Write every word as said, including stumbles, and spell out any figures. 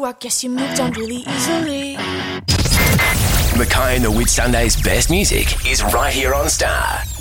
I guess you moved on really easily. Mackay and the Whitsundays' best music is right here on Star.